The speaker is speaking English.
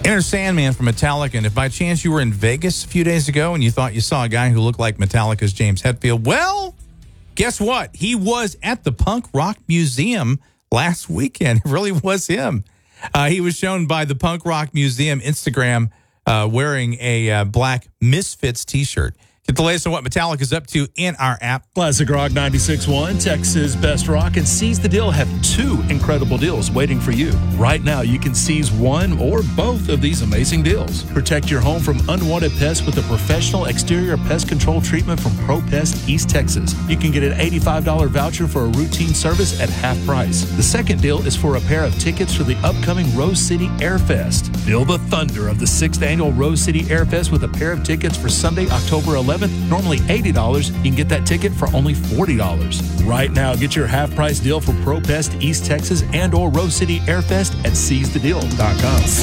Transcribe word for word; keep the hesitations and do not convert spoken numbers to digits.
Enter Sandman from Metallica. And if by chance you were in Vegas a few days ago and you thought you saw a guy who looked like Metallica's James Hetfield, well, guess what? He was at the Punk Rock Museum last weekend. It really was him. Uh, he was shown by the Punk Rock Museum Instagram uh, wearing a uh, black Misfits t-shirt. Get the latest on what Metallica is up to in our app. Classic Rock ninety-six point one, Texas Best Rock, and Seize the Deal have two incredible deals waiting for you. Right now, you can seize one or both of these amazing deals. Protect your home from unwanted pests with a professional exterior pest control treatment from ProPest East Texas. You can get an eighty-five dollars voucher for a routine service at half price. The second deal is for a pair of tickets for the upcoming Rose City Air Fest. Feel the thunder of the sixth annual Rose City Air Fest with a pair of tickets for Sunday, October eleventh. Normally eighty dollars, you can get that ticket for only forty dollars. Right now, get your half-price deal for ProPest East Texas and or Rose City Airfest at seize the deal dot com.